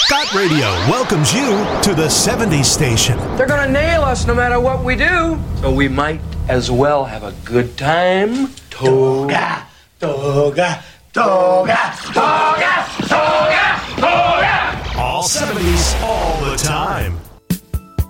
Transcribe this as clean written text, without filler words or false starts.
Scott Radio welcomes you to the 70s station. They're gonna nail us no matter what we do, so we might as well have a good time. Toga, toga, toga, toga.